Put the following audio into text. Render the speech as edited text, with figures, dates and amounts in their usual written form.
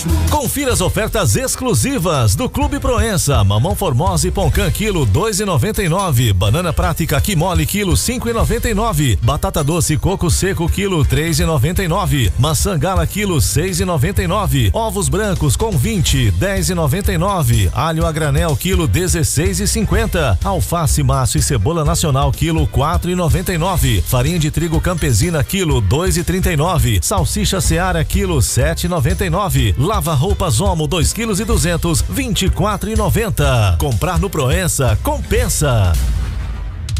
Confira as ofertas exclusivas do Clube Proença. Mamão Formose Poncã quilo 2,99. Banana prática Quimole quilo 5,99. Batata doce coco seco quilo 3,99. Maçã gala quilo 6,99. Ovos brancos com 20 10,99. Alho a granel quilo 16,50. Alface maço e cebola nacional quilo 4,99. Farinha de trigo campesina quilo 2,39. Salsicha Seara quilo 7,99. Lava roupas Omo 2,2 kg, 24,90. Comprar no Proença compensa.